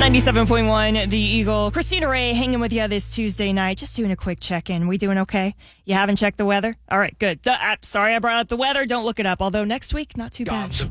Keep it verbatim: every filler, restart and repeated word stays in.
ninety-seven point one, The Eagle. Christina Ray hanging with you this Tuesday night. Just doing a quick check-in. We doing okay? You haven't checked the weather? All right, good. Uh, sorry I brought up the weather. Don't look it up. Although next week, not too bad.